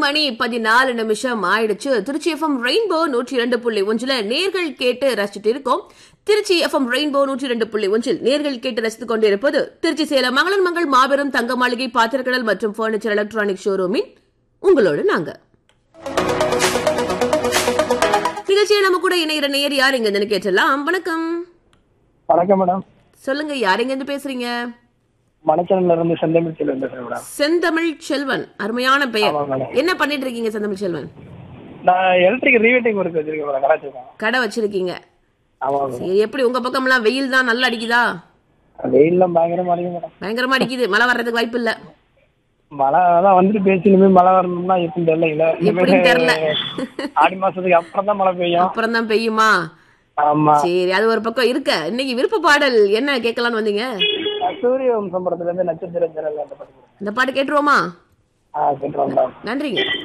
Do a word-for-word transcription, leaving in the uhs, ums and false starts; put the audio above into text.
மணி பதினாலு நிமிஷம் ஆயிடுச்சு. திருச்சி எஃப்எம் ரெயின்போ நூற்றி இரண்டு புள்ளி ஒன்றுல நேர்கள் கேட்டு ரசிச்சுட்டு இருக்கோம். திருச்சி எஃப்எம் ரெயின்போ நூற்றி இரண்டு புள்ளி ஒன்றில் நேர்கள் கேட்டு ரசித்துக் கொண்டிருப்பது திருச்சி சேலம் மங்களன் மங்கள் மாபெரும் தங்க மாளிகை பாத்திரக்கடல் மற்றும் பர்னிச்சர் எலக்ட்ரானிக் ஷோரூமின் உங்களோடு நாங்க. நிகழ்ச்சியை நம்ம கூட இணைகிற நேர் யார் எங்க கேட்டலாம். வணக்கம். வணக்கம் மேடம். சொல்லுங்க, யார் எங்க இருந்து பேசுறீங்க? மணச்சேரியில இருந்து செந்தமிழ் செல்வன் பேசுறேன் மேடம். செந்தமிழ் செல்வன், அருமையான பெயர். என்ன பண்ணிட்டு இருக்கீங்க செந்தமிழ் செல்வன்? நான் எலக்ட்ரிக் ரீவெட்டிங் ஒர்க் வச்சிருக்கேன் மேடம். கடை வச்சிருக்கேன். கடை வச்சிருக்கீங்க. ஆமா. சரி, எப்படி உங்க பக்கம் எல்லாம் வெயில் தான் நல்லா அடிக்குதா? வெயில்லாம் பயங்கரமா அடிக்குது மேடம். பயங்கரமா அடிக்குது. மழை வர்றதுக்கு வாய்ப்பு இல்ல. மழை தான் வந்துட்டு பேசினுமே மழை வரணும்னா எப்படின்னு தெரியல. எப்படின்னு தெரியல. ஆடி மாசத்துக்கு அப்புறம் தான் மழை பெய்யும். அப்புறம் தான் பெய்யுமா? ஆமா. சரி, அது ஒரு பக்கம் இருக்க. இன்னைக்கு விருப்ப பாடல் என்ன கேட்கலான்னு வந்தீங்க? சூரிய வம்சம் படத்துல இருந்து நட்சத்திர ஜன்னல் அந்த பாட்டு. இந்த பாட்டு கேட்டுருவோமா? ஆ கேட்டுருவோம். நன்றிங்க.